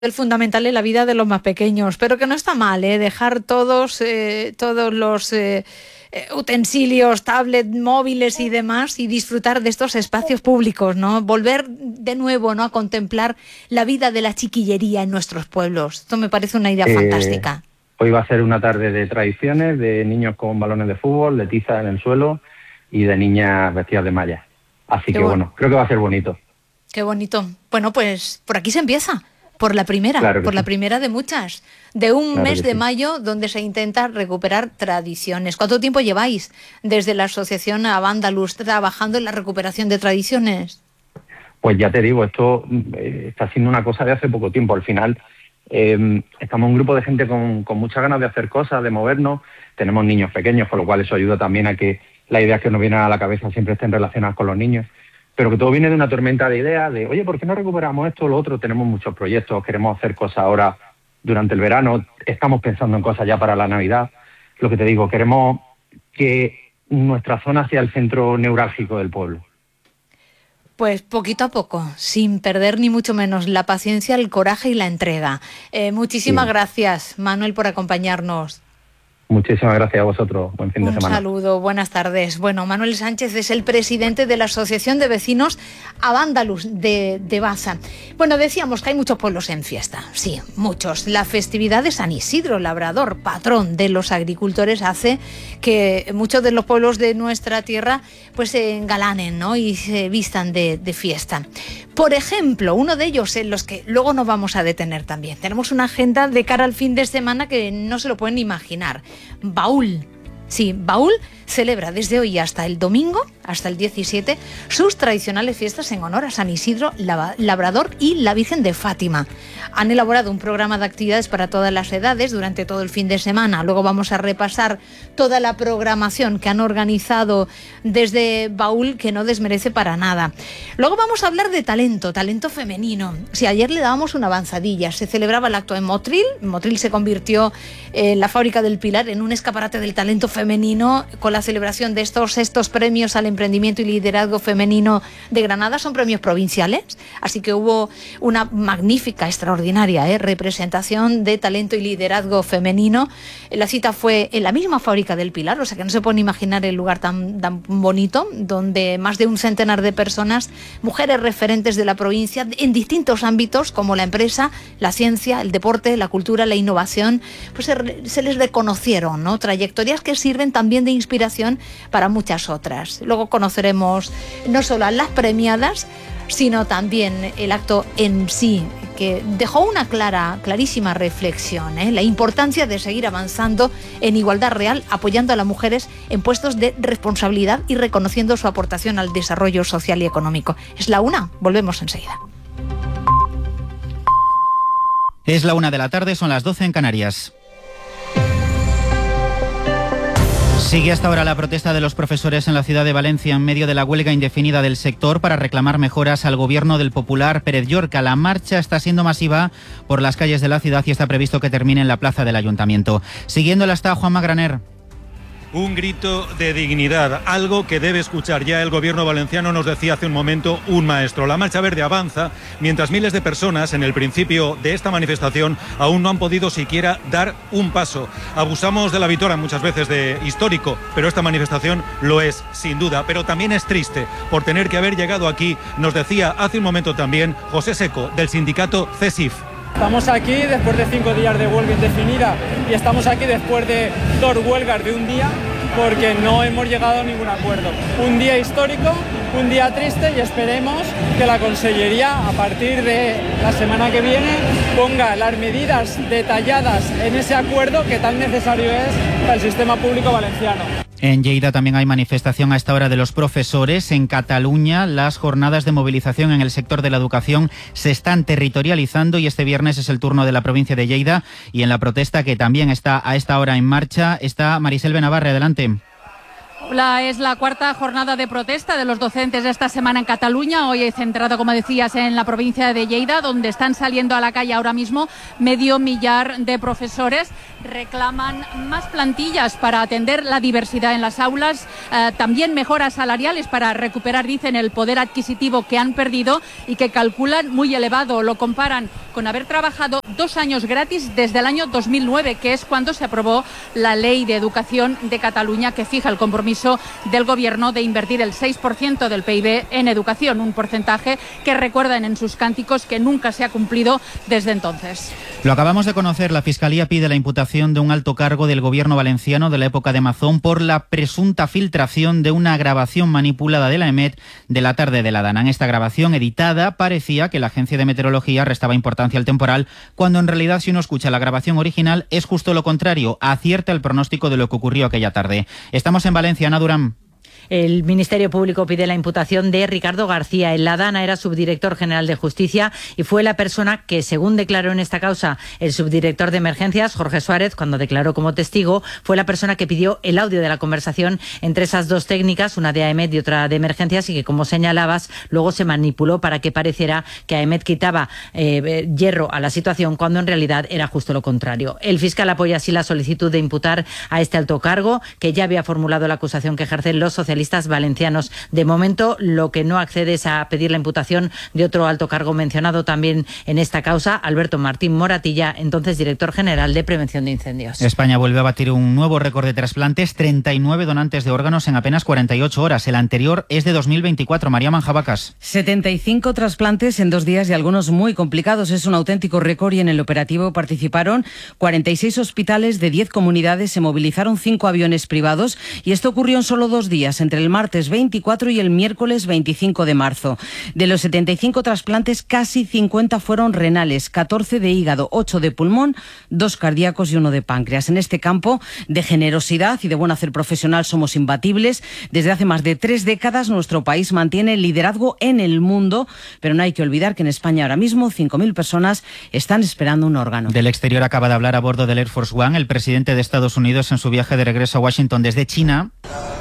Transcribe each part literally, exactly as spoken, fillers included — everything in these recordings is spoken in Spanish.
el fundamental en la vida de los más pequeños, pero que no está mal, ¿eh? Dejar todos, eh, todos los eh, utensilios, tablet, móviles y demás y disfrutar de estos espacios públicos, ¿no? Volver de nuevo, ¿no?, a contemplar la vida de la chiquillería en nuestros pueblos. Esto me parece una idea eh, fantástica. Hoy va a ser una tarde de tradiciones, de niños con balones de fútbol, de tiza en el suelo y de niñas vestidas de malla. Así Qué que bueno. bueno, creo que va a ser bonito. Qué bonito. Bueno, pues por aquí se empieza. Por la primera, claro por sí. la primera de muchas, de un claro mes de sí. mayo donde se intenta recuperar tradiciones. ¿Cuánto tiempo lleváis desde la asociación Abandalus trabajando en la recuperación de tradiciones? Pues ya te digo, esto eh, está siendo una cosa de hace poco tiempo. Al final eh, estamos un grupo de gente con, con muchas ganas de hacer cosas, de movernos. Tenemos niños pequeños, con lo cual eso ayuda también a que las ideas que nos vienen a la cabeza siempre estén relacionadas con los niños. Pero que todo viene de una tormenta de ideas, de, oye, ¿por qué no recuperamos esto o lo otro? Tenemos muchos proyectos, queremos hacer cosas ahora durante el verano, estamos pensando en cosas ya para la Navidad. Lo que te digo, queremos que nuestra zona sea el centro neurálgico del pueblo. Pues poquito a poco, sin perder ni mucho menos la paciencia, el coraje y la entrega. Eh, muchísimas sí. gracias, Manuel, por acompañarnos. Muchísimas gracias a vosotros. Buen fin de semana. Un saludo, buenas tardes. Bueno, Manuel Sánchez es el presidente de la Asociación de Vecinos Abandalus de, de Baza. Bueno, decíamos que hay muchos pueblos en fiesta. Sí, muchos. La festividad de San Isidro Labrador, patrón de los agricultores, hace que muchos de los pueblos de nuestra tierra pues se engalanen, ¿no?, y se vistan de, de fiesta. Por ejemplo, uno de ellos en los que luego nos vamos a detener también. Tenemos una agenda de cara al fin de semana que no se lo pueden imaginar. Baúl. Sí, Baúl celebra desde hoy hasta el domingo, hasta el diecisiete, sus tradicionales fiestas en honor a San Isidro Labrador y la Virgen de Fátima. Han elaborado un programa de actividades para todas las edades durante todo el fin de semana. Luego vamos a repasar toda la programación que han organizado desde Baúl, que no desmerece para nada. Luego vamos a hablar de talento, talento femenino. Sí, ayer le dábamos una avanzadilla. Se celebraba el acto en Motril. Motril se convirtió en la Fábrica del Pilar en un escaparate del talento femenino con la celebración de estos estos premios al emprendimiento y liderazgo femenino de Granada. Son premios provinciales, así que hubo una magnífica, extraordinaria ¿eh? representación de talento y liderazgo femenino. La cita fue en la misma Fábrica del Pilar, o sea que no se pueden imaginar el lugar tan, tan bonito, donde más de un centenar de personas, mujeres referentes de la provincia en distintos ámbitos como la empresa, la ciencia, el deporte, la cultura, la innovación, pues se, se les reconocieron, ¿no?, trayectorias que sirven también de inspiración para muchas otras. Luego conoceremos no solo a las premiadas, sino también el acto en sí, que dejó una clara, clarísima reflexión, ¿eh? La importancia de seguir avanzando en igualdad real, apoyando a las mujeres en puestos de responsabilidad y reconociendo su aportación al desarrollo social y económico. Es la una, volvemos enseguida. Es la una de la tarde, son las doce en Canarias. Sigue hasta ahora la protesta de los profesores en la ciudad de Valencia en medio de la huelga indefinida del sector para reclamar mejoras al gobierno del popular Pérez Llorca. La marcha está siendo masiva por las calles de la ciudad y está previsto que termine en la plaza del Ayuntamiento. Siguiéndola está Juanma Graner. Un grito de dignidad, algo que debe escuchar ya el gobierno valenciano, nos decía hace un momento un maestro. La Marcha Verde avanza mientras miles de personas en el principio de esta manifestación aún no han podido siquiera dar un paso. Abusamos de la vitola muchas veces de histórico, pero esta manifestación lo es sin duda, pero también es triste por tener que haber llegado aquí, nos decía hace un momento también José Seco del sindicato CESIF. Estamos aquí después de cinco días de huelga indefinida y estamos aquí después de dos huelgas de un día porque no hemos llegado a ningún acuerdo. Un día histórico, un día triste y esperemos que la Consellería a partir de la semana que viene ponga las medidas detalladas en ese acuerdo que tan necesario es para el sistema público valenciano. En Lleida también hay manifestación a esta hora de los profesores. En Cataluña, las jornadas de movilización en el sector de la educación se están territorializando y este viernes es el turno de la provincia de Lleida. Y en la protesta, que también está a esta hora en marcha, está Marisel Benavarre. Adelante. La, es la cuarta jornada de protesta de los docentes de esta semana en Cataluña. Hoy he centrado, como decías, en la provincia de Lleida, donde están saliendo a la calle ahora mismo medio millar de profesores. Reclaman más plantillas para atender la diversidad en las aulas, eh, también mejoras salariales para recuperar, dicen, el poder adquisitivo que han perdido y que calculan muy elevado. Lo comparan con haber trabajado dos años gratis desde el año dos mil nueve, que es cuando se aprobó la Ley de Educación de Cataluña, que fija el compromiso del Gobierno de invertir el seis por ciento del P I B en educación, un porcentaje que recuerdan en sus cánticos que nunca se ha cumplido desde entonces. Lo acabamos de conocer, la Fiscalía pide la imputación de un alto cargo del Gobierno valenciano de la época de Mazón por la presunta filtración de una grabación manipulada de la EMET de la tarde de la Dana. En esta grabación editada parecía que la Agencia de Meteorología restaba importancia al temporal, cuando en realidad, si uno escucha la grabación original, es justo lo contrario, acierta el pronóstico de lo que ocurrió aquella tarde. Estamos en Valencia, Ana Durán. El Ministerio Público pide la imputación de Ricardo García. En la Dana era subdirector general de Justicia y fue la persona que, según declaró en esta causa el subdirector de Emergencias, Jorge Suárez, cuando declaró como testigo, fue la persona que pidió el audio de la conversación entre esas dos técnicas, una de AEMET y otra de Emergencias, y que, como señalabas, luego se manipuló para que pareciera que AEMET quitaba eh, hierro a la situación, cuando en realidad era justo lo contrario. El fiscal apoya así la solicitud de imputar a este alto cargo, que ya había formulado la acusación que ejercen los socialistas valencianos. De momento, lo que no accede es a pedir la imputación de otro alto cargo mencionado también en esta causa, Alberto Martín Moratilla, entonces director general de Prevención de Incendios. España vuelve a batir un nuevo récord de trasplantes, treinta y nueve donantes de órganos en apenas cuarenta y ocho horas. El anterior es de dos mil veinticuatro. María Manjabacas. setenta y cinco trasplantes en dos días y algunos muy complicados. Es un auténtico récord y en el operativo participaron cuarenta y seis hospitales de diez comunidades. Se movilizaron cinco aviones privados y esto ocurrió en solo dos días, entre el martes veinticuatro y el miércoles veinticinco de marzo. De los setenta y cinco trasplantes, casi cincuenta fueron renales, catorce de hígado, ocho de pulmón, dos cardíacos y uno de páncreas. En este campo de generosidad y de buen hacer profesional somos imbatibles. Desde hace más de tres décadas nuestro país mantiene el liderazgo en el mundo, pero no hay que olvidar que en España ahora mismo cinco mil personas están esperando un órgano. Del exterior acaba de hablar a bordo del Air Force One el presidente de Estados Unidos en su viaje de regreso a Washington desde China.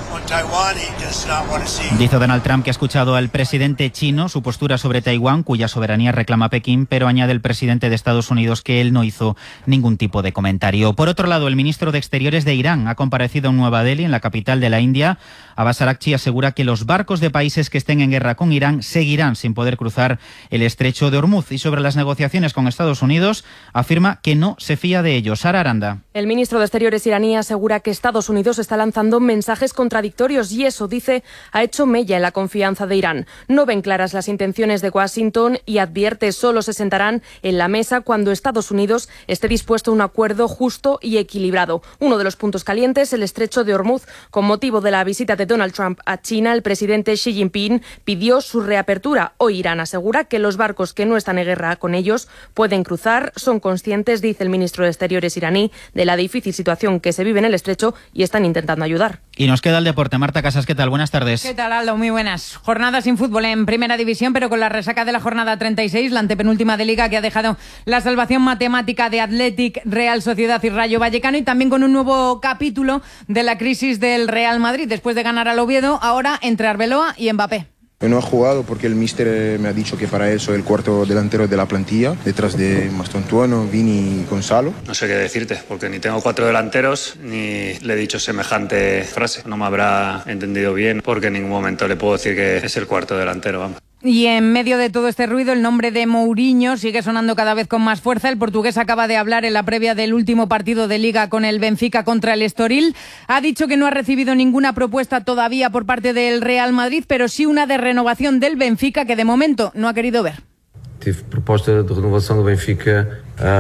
Dice Donald Trump que ha escuchado al presidente chino su postura sobre Taiwán, cuya soberanía reclama Pekín, pero añade el presidente de Estados Unidos que él no hizo ningún tipo de comentario. Por otro lado, el ministro de Exteriores de Irán ha comparecido en Nueva Delhi, en la capital de la India. Abbas Araghchi asegura que los barcos de países que estén en guerra con Irán seguirán sin poder cruzar el estrecho de Hormuz. Y sobre las negociaciones con Estados Unidos, afirma que no se fía de ellos. Sara Aranda. El ministro de Exteriores iraní asegura que Estados Unidos está lanzando mensajes contradictorios y eso, dice, ha hecho mella en la confianza de Irán. No ven claras las intenciones de Washington y advierte solo se sentarán en la mesa cuando Estados Unidos esté dispuesto a un acuerdo justo y equilibrado. Uno de los puntos calientes, el estrecho de Hormuz. Con motivo de la visita de Donald Trump a China, el presidente Xi Jinping pidió su reapertura. Hoy Irán asegura que los barcos que no están en guerra con ellos pueden cruzar. Son conscientes, dice el ministro de Exteriores iraní, de la difícil situación que se vive en el estrecho y están intentando ayudar. Y nos queda el deporte. Marta Casas, ¿qué tal? Buenas tardes. ¿Qué tal, Aldo? Muy buenas. Jornada sin fútbol en Primera División, pero con la resaca de la jornada treinta y seis, la antepenúltima de Liga, que ha dejado la salvación matemática de Athletic, Real Sociedad y Rayo Vallecano, y también con un nuevo capítulo de la crisis del Real Madrid. Después de ganar al Oviedo, ahora entre Arbeloa y Mbappé. No he jugado porque el míster me ha dicho que para él soy el cuarto delantero de la plantilla, detrás de Mastantuono, Vini y Gonzalo. No sé qué decirte, porque ni tengo cuatro delanteros, ni le he dicho semejante frase. No me habrá entendido bien, porque en ningún momento le puedo decir que es el cuarto delantero, vamos. Y en medio de todo este ruido, el nombre de Mourinho sigue sonando cada vez con más fuerza. El portugués acaba de hablar en la previa del último partido de Liga con el Benfica contra el Estoril. Ha dicho que no ha recibido ninguna propuesta todavía por parte del Real Madrid, pero sí una de renovación del Benfica que de momento no ha querido ver. Tive proposta de renovación del Benfica,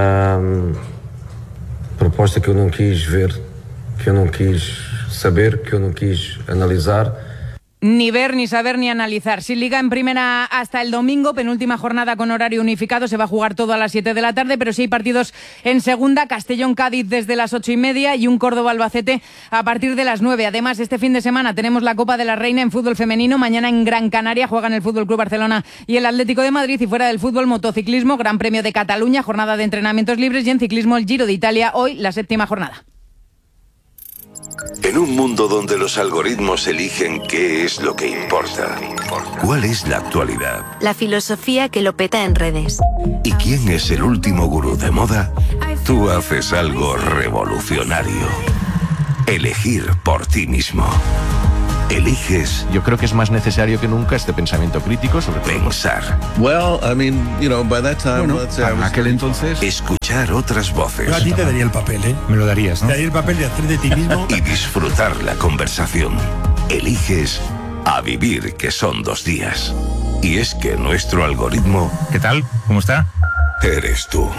um, proposta que yo no quis ver, que yo no quis saber, que yo no quis analizar. Ni ver, ni saber, ni analizar. Sin Liga en Primera hasta el domingo, penúltima jornada con horario unificado. Se va a jugar todo a las siete de la tarde, pero sí hay partidos en Segunda. Castellón-Cádiz desde las ocho y media y un Córdoba-Albacete a partir de las nueve. Además, este fin de semana tenemos la Copa de la Reina en fútbol femenino. Mañana en Gran Canaria juegan el Fútbol Club Barcelona y el Atlético de Madrid. Y fuera del fútbol, motociclismo, Gran Premio de Cataluña, jornada de entrenamientos libres, y en ciclismo el Giro de Italia, hoy la séptima jornada. En un mundo donde los algoritmos eligen qué es lo que importa, ¿cuál es la actualidad? La filosofía que lo peta en redes. ¿Y quién es el último gurú de moda? Tú haces algo revolucionario. Elegir por ti mismo. Eliges. Yo creo que es más necesario que nunca este pensamiento crítico sobre pensar. Well, I mean, you know, by that time, Bueno, let's say I para was aquel entonces, escuchar otras voces. Yo a ti te daría el papel, ¿eh? Me lo darías, Te daría el papel de hacer de ti mismo. Y disfrutar la conversación. Eliges a vivir, que son dos días. Y es que nuestro algoritmo... ¿Qué tal? ¿Cómo está? Eres tú.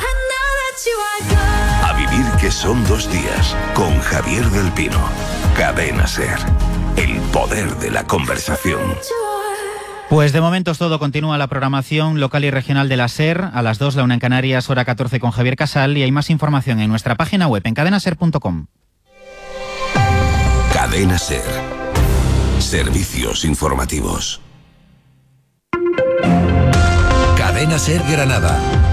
A vivir, que son dos días. Con Javier del Pino. Cadena SER. El poder de la conversación. Pues de momento es todo. Continúa la programación local y regional de la SER. A las dos, la una en Canarias, hora catorce con Javier Casal. Y hay más información en nuestra página web en cadena ser punto com. Cadena SER. Servicios informativos. Cadena SER Granada.